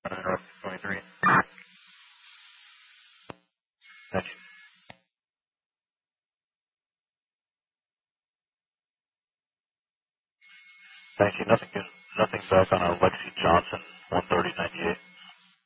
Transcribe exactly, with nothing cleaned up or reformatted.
North twenty-three. Thank you. Thank you. Nothing, nothing back on our Lexi Johnson, one thirty ninety-eight.